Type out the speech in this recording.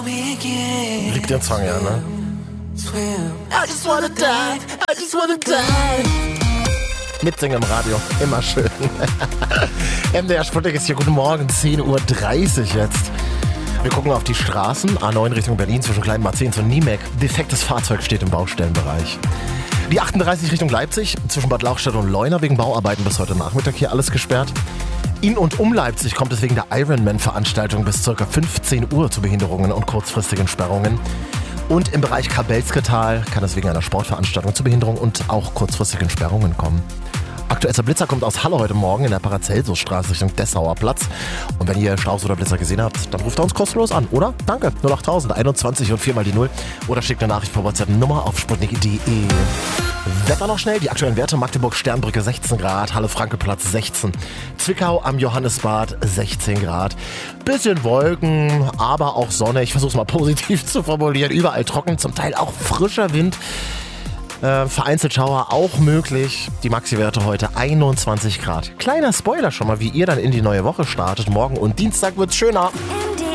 Liebt den Song ja, ne? I just wanna dive, I just wanna dive. Mitsingen im Radio, immer schön. MDR Sputnik ist hier, guten Morgen, 10:30 Uhr jetzt. Wir gucken auf die Straßen, A9 Richtung Berlin zwischen Kleinmarzens und Niemek. Defektes Fahrzeug steht im Baustellenbereich. Die 38 Richtung Leipzig, zwischen Bad Lauchstädt und Leuna, wegen Bauarbeiten bis heute Nachmittag hier alles gesperrt. In und um Leipzig kommt es wegen der Ironman-Veranstaltung bis ca. 15 Uhr zu Behinderungen und kurzfristigen Sperrungen. Und im Bereich Kabelske-Tal kann es wegen einer Sportveranstaltung zu Behinderung und auch kurzfristigen Sperrungen kommen. Aktueller Blitzer kommt aus Halle heute Morgen in der Paracelsusstraße Richtung Dessauer Platz. Und wenn ihr Staus oder Blitzer gesehen habt, dann ruft er uns kostenlos an, oder? Danke, 08000 21 und 4 mal die 0. Oder schickt eine Nachricht per WhatsApp-Nummer auf sputnik.de. Wetter noch schnell, die aktuellen Werte: Magdeburg Sternbrücke 16 Grad, Halle-Franke-Platz 16, Zwickau am Johannesbad 16 Grad. Bisschen Wolken, aber auch Sonne. Ich versuche es mal positiv zu formulieren. Überall trocken, zum Teil auch frischer Wind. Vereinzelt Schauer auch möglich. Die Maxi-Werte heute 21 Grad. Kleiner Spoiler schon mal, wie ihr dann in die neue Woche startet. Morgen und Dienstag wird's schöner.